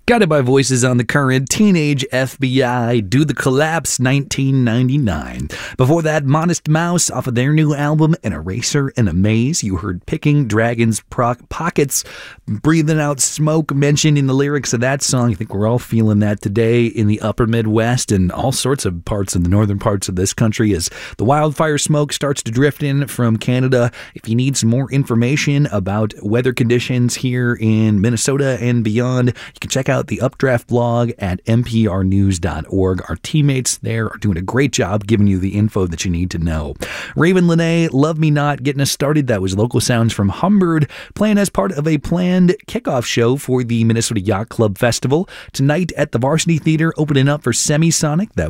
Guided by Voices on the Current, Teenage FBI, Do the Collapse, 1999. Before that, Modest Mouse off of their new album, An Eraser and a Maze. You heard Picking Dragons' Pockets, Breathing Out Smoke mentioned in the lyrics of that song. I think we're all feeling that today in the upper Midwest and all sorts of parts of the northern parts of this country as the wildfire smoke starts to drift in from Canada. If you need some more information about weather conditions here in Minnesota and beyond, you can check out the Updraft blog at nprnews.org. Our teammates there are doing a great job giving you the info that you need to know. Raven Lené, Love Me Not, getting us started. That was local sounds from Humbird, playing as part of a planned kickoff show for the Minnesota Yacht Club Festival. Tonight at the Varsity Theater, opening up for Semisonic. That